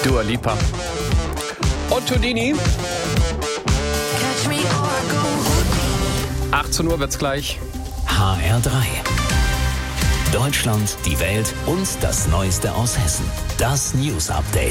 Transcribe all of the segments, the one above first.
Dua Lipa. Und Todini. 18 Uhr wird's gleich. HR3. Deutschland, die Welt und das Neueste aus Hessen. Das News Update.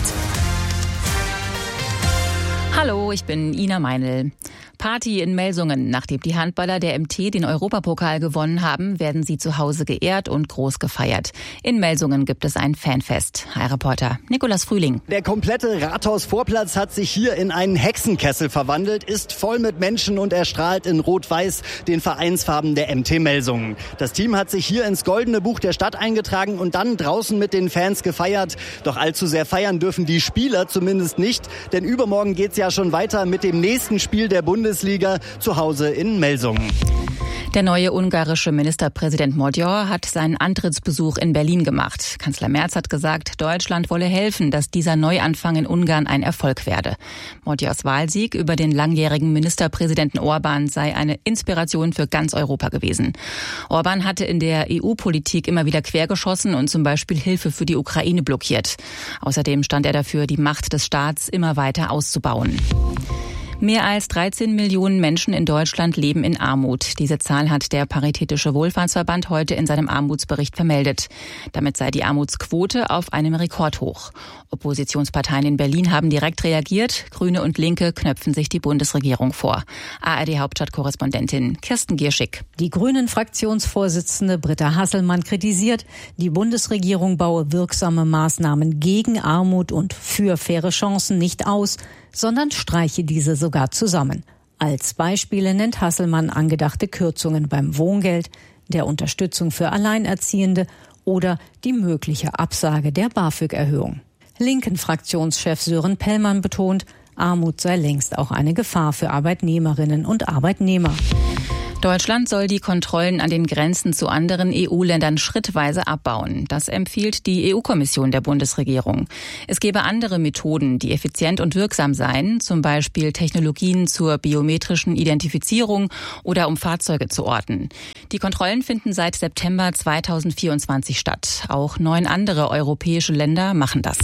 Hallo, ich bin Ina Meinl. Party in Melsungen. Nachdem die Handballer der MT den Europapokal gewonnen haben, werden sie zu Hause geehrt und groß gefeiert. In Melsungen gibt es ein Fanfest. HR-Reporter Nikolaus Frühling. Der komplette Rathausvorplatz hat sich hier in einen Hexenkessel verwandelt, ist voll mit Menschen und erstrahlt in Rot-Weiß, den Vereinsfarben der MT Melsungen. Das Team hat sich hier ins Goldene Buch der Stadt eingetragen und dann draußen mit den Fans gefeiert. Doch allzu sehr feiern dürfen die Spieler zumindest nicht, denn übermorgen geht's ja schon weiter mit dem nächsten Spiel der Bundesliga zu Hause in Melsungen. Der neue ungarische Ministerpräsident Magyar hat seinen Antrittsbesuch in Berlin gemacht. Kanzler Merz hat gesagt, Deutschland wolle helfen, dass dieser Neuanfang in Ungarn ein Erfolg werde. Magyars Wahlsieg über den langjährigen Ministerpräsidenten Orbán sei eine Inspiration für ganz Europa gewesen. Orbán hatte in der EU-Politik immer wieder quergeschossen und zum Beispiel Hilfe für die Ukraine blockiert. Außerdem stand er dafür, die Macht des Staats immer weiter auszubauen. Mehr als 13 Millionen Menschen in Deutschland leben in Armut. Diese Zahl hat der Paritätische Wohlfahrtsverband heute in seinem Armutsbericht vermeldet. Damit sei die Armutsquote auf einem Rekordhoch. Oppositionsparteien in Berlin haben direkt reagiert. Grüne und Linke knöpfen sich die Bundesregierung vor. ARD-Hauptstadtkorrespondentin Kirsten Gierschick. Die Grünen-Fraktionsvorsitzende Britta Hasselmann kritisiert, die Bundesregierung baue wirksame Maßnahmen gegen Armut und für faire Chancen nicht aus, sondern streiche diese sogar zusammen. Als Beispiele nennt Hasselmann angedachte Kürzungen beim Wohngeld, der Unterstützung für Alleinerziehende oder die mögliche Absage der BAföG-Erhöhung. Linken-Fraktionschef Sören Pellmann betont, Armut sei längst auch eine Gefahr für Arbeitnehmerinnen und Arbeitnehmer. Deutschland soll die Kontrollen an den Grenzen zu anderen EU-Ländern schrittweise abbauen. Das empfiehlt die EU-Kommission der Bundesregierung. Es gebe andere Methoden, die effizient und wirksam seien, zum Beispiel Technologien zur biometrischen Identifizierung oder um Fahrzeuge zu orten. Die Kontrollen finden seit September 2024 statt. Auch 9 andere europäische Länder machen das.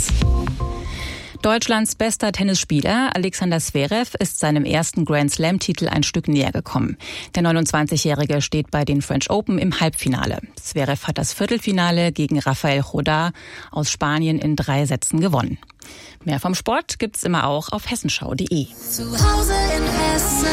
Deutschlands bester Tennisspieler Alexander Zverev ist seinem ersten Grand-Slam-Titel ein Stück näher gekommen. Der 29-Jährige steht bei den French Open im Halbfinale. Zverev hat das Viertelfinale gegen Rafael Jodá aus Spanien in 3 Sätzen gewonnen. Mehr vom Sport gibt's immer auch auf hessenschau.de. Zu Hause in Hessen.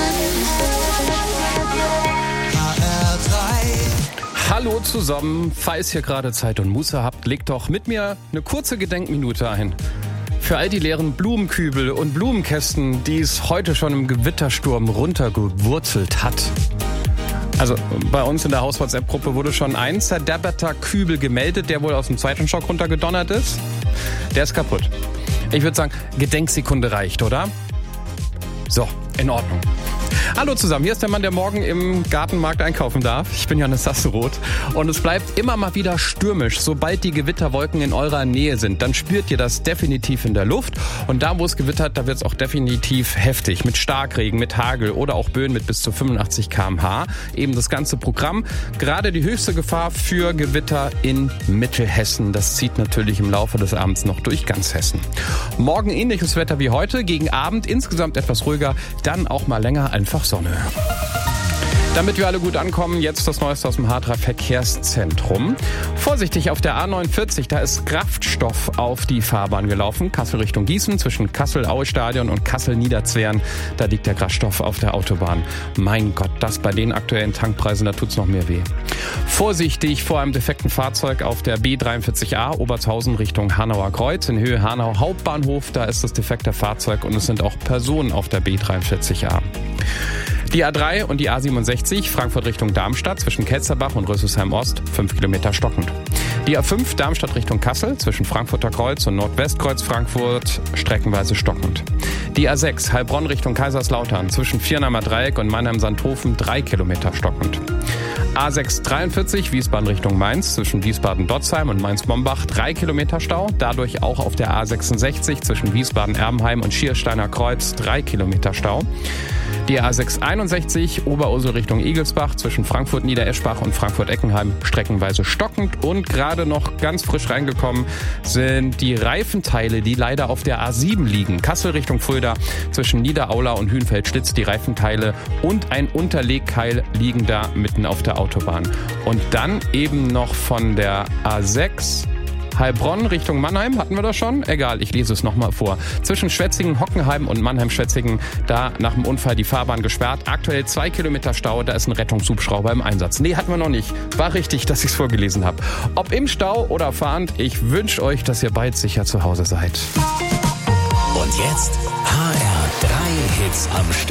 HR3. Hallo zusammen, falls ihr gerade Zeit und Muße habt, legt doch mit mir eine kurze Gedenkminute ein. Für all die leeren Blumenkübel und Blumenkästen, die es heute schon im Gewittersturm runtergewurzelt hat. Also bei uns in der Haus-WhatsApp-Gruppe wurde schon ein zerdepperter Kübel gemeldet, der wohl aus dem zweiten Stock runtergedonnert ist. Der ist kaputt. Ich würde sagen, Gedenksekunde reicht, oder? So, in Ordnung. Hallo zusammen, hier ist der Mann, der morgen im Gartenmarkt einkaufen darf. Ich bin Johannes Sasseroth und es bleibt immer mal wieder stürmisch. Sobald die Gewitterwolken in eurer Nähe sind, dann spürt ihr das definitiv in der Luft. Und da, wo es gewittert, da wird es auch definitiv heftig. Mit Starkregen, mit Hagel oder auch Böen mit bis zu 85 km/h. Eben das ganze Programm. Gerade die höchste Gefahr für Gewitter in Mittelhessen. Das zieht natürlich im Laufe des Abends noch durch ganz Hessen. Morgen ähnliches Wetter wie heute, gegen Abend insgesamt etwas ruhiger, dann auch mal länger einfach Sonne. Damit wir alle gut ankommen, jetzt das Neueste aus dem H3 Verkehrszentrum. Vorsichtig auf der A49, da ist Kraftstoff auf die Fahrbahn gelaufen. Kassel Richtung Gießen, zwischen Kassel-Aue-Stadion und Kassel-Niederzwern. Da liegt der Kraftstoff auf der Autobahn. Mein Gott, das bei den aktuellen Tankpreisen, da tut's noch mehr weh. Vorsichtig vor einem defekten Fahrzeug auf der B43a Obertshausen Richtung Hanauer Kreuz. In Höhe Hanau Hauptbahnhof, da ist das defekte Fahrzeug und es sind auch Personen auf der B43a. Die A3 und die A67 Frankfurt Richtung Darmstadt zwischen Ketzerbach und Rösselsheim Ost 5 Kilometer stockend. Die A5 Darmstadt Richtung Kassel zwischen Frankfurter Kreuz und Nordwestkreuz Frankfurt streckenweise stockend. Die A6 Heilbronn Richtung Kaiserslautern zwischen Viernheimer Dreieck und Mannheim-Sandhofen 3 Kilometer stockend. A6 43 Wiesbaden Richtung Mainz zwischen Wiesbaden-Dotzheim und Mainz-Mombach 3 Kilometer Stau. Dadurch auch auf der A66 zwischen Wiesbaden-Erbenheim und Schiersteiner Kreuz 3 Kilometer Stau. Die A661 Oberursel Richtung Igelsbach zwischen Frankfurt-Niedereschbach und Frankfurt-Eckenheim streckenweise stockend. Und gerade noch ganz frisch reingekommen sind die Reifenteile, die leider auf der A7 liegen. Kassel Richtung Fulda zwischen Niederaula und Hühnfeldstitz. Die Reifenteile und ein Unterlegkeil liegen da mitten auf der Autobahn. Und dann eben noch von der A6 Heilbronn Richtung Mannheim, hatten wir das schon? Egal, ich lese es nochmal vor. Zwischen Schwetzingen, Hockenheim und Mannheim-Schwetzingen, da nach dem Unfall die Fahrbahn gesperrt. Aktuell 2 Kilometer Stau, da ist ein Rettungshubschrauber im Einsatz. Nee, hatten wir noch nicht. War richtig, dass ich es vorgelesen habe. Ob im Stau oder fahrend, ich wünsche euch, dass ihr bald sicher zu Hause seid. Und jetzt HR 3 Hits am Stück.